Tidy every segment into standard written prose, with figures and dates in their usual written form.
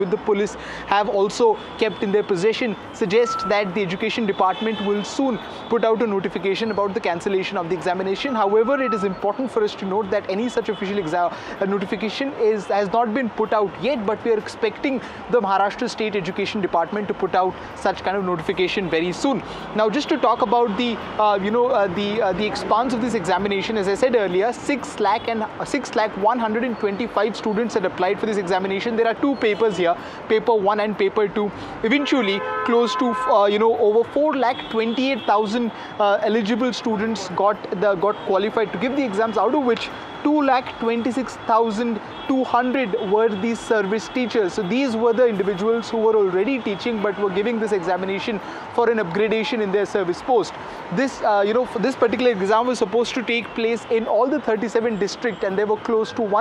the police have also kept in their possession suggests that the Education Department will soon put out a notification about the cancellation of the examination. However, it is important for us to note that any such official notification has not been put out yet, but we are expecting the Maharashtra State Education Department to put out such kind of notification very soon. Now, just to talk about the expanse of this examination, as I said earlier, 6,125 students had applied for this examination. There are two papers here, paper 1 and paper 2. Eventually, close to over 4,28,000 eligible students got qualified to give the exams, out of which 2,26,200 were these service teachers. So these were the individuals who were already teaching but were giving this examination for an upgradation in their service post. This this particular exam was supposed to take place in all the 37 districts, and there were close to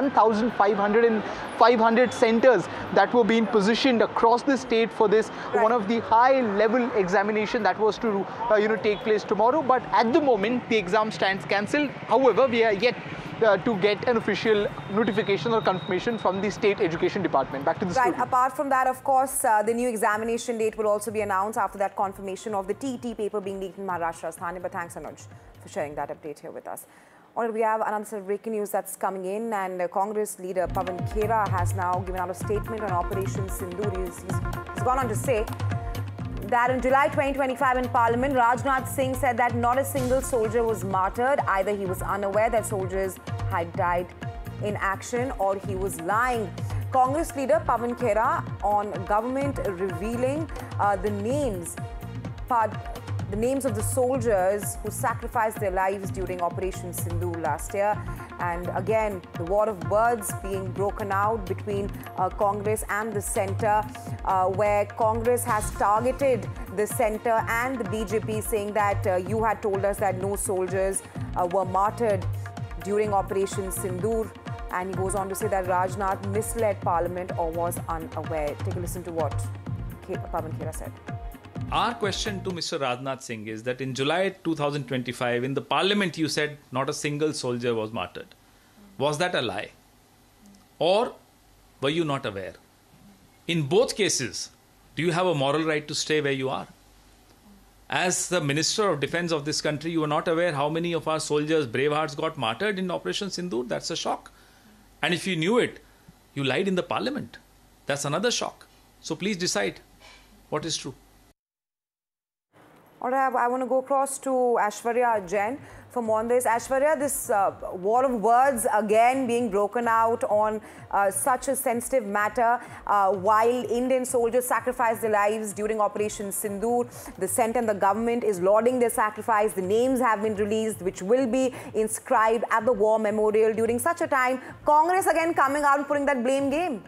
1,500 centers that were being positioned across the state for this, one of the high-level examination that was to take place tomorrow. But at the moment, the exam stands cancelled. However, we are yet to get an official notification or confirmation from the State Education Department. Back to the studio. Apart from that, of course, the new examination date will also be announced after that confirmation of the TET paper being leaked in Maharashtra. But thanks, Anuj, for sharing that update here with us. All right, we have another set of breaking news that's coming in, and Congress leader Pawan Khera has now given out a statement on Operation Sindoor. He's gone on to say that in July 2025 in Parliament, Rajnath Singh said that not a single soldier was martyred. Either he was unaware that soldiers had died in action, or he was lying. Congress leader Pawan Khera on government revealing the names of the soldiers who sacrificed their lives during Operation Sindoor last year. And again, the war of words being broken out between Congress and the centre, where Congress has targeted the centre and the BJP, saying that you had told us that no soldiers were martyred during Operation Sindoor. And he goes on to say that Rajnath misled Parliament or was unaware. Take a listen to what Pawan Khera said. Our question to Mr. Rajnath Singh is that in July 2025, in the Parliament, you said not a single soldier was martyred. Was that a lie? Or were you not aware? In both cases, do you have a moral right to stay where you are? As the Minister of Defence of this country, you were not aware how many of our soldiers, bravehearts, got martyred in Operation Sindoor? That's a shock. And if you knew it, you lied in the Parliament. That's another shock. So please decide what is true. All right, I want to go across to Aishwarya Jain for more on this. Aishwarya, this war of words again being broken out on such a sensitive matter, while Indian soldiers sacrificed their lives during Operation Sindoor. The centre and the government is lauding their sacrifice. The names have been released, which will be inscribed at the war memorial. During such a time, Congress again coming out and putting that blame game.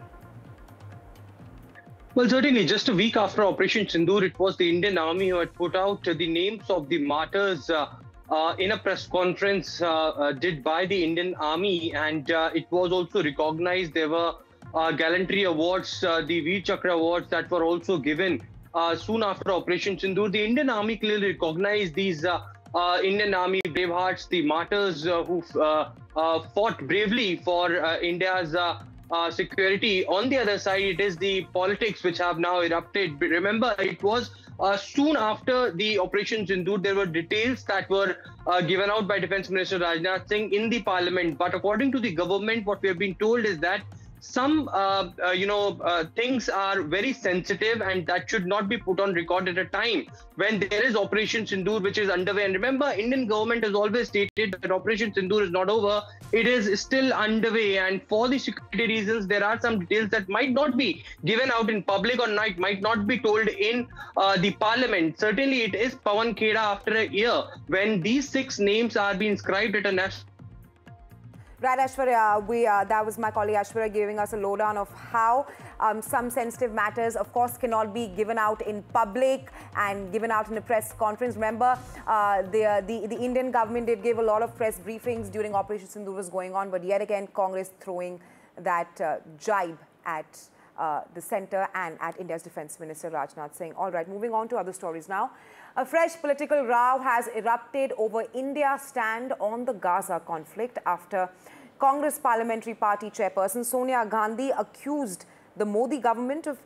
Well, certainly, just a week after Operation Sindoor, it was the Indian Army who had put out the names of the martyrs in a press conference did by the Indian Army, and it was also recognized. There were gallantry awards, the Veer Chakra awards that were also given soon after Operation Sindoor. The Indian Army clearly recognized these Indian Army bravehearts, the martyrs who fought bravely for India's security. On the other side, it is the politics which have now erupted. Remember, it was soon after the Operation Sindoor, there were details that were given out by Defence Minister Rajnath Singh in the Parliament. But according to the government, what we have been told is that some things are very sensitive, and that should not be put on record at a time when there is Operation Sindoor which is underway. And remember, Indian government has always stated that Operation Sindoor is not over. It is still underway, and for the security reasons, there are some details that might not be given out in public or might not be told in the Parliament. Certainly, it is Pawan Khera after a year when these 6 names are being inscribed at a national. Right, Aishwarya, that was my colleague Aishwarya giving us a lowdown of how some sensitive matters, of course, cannot be given out in public and given out in a press conference. Remember, the Indian government did give a lot of press briefings during Operation Sindoor was going on, but yet again, Congress throwing that jibe at the centre and at India's Defence Minister Rajnath Singh. All right, moving on to other stories now. A fresh political row has erupted over India's stand on the Gaza conflict after Congress Parliamentary Party chairperson Sonia Gandhi accused the Modi government of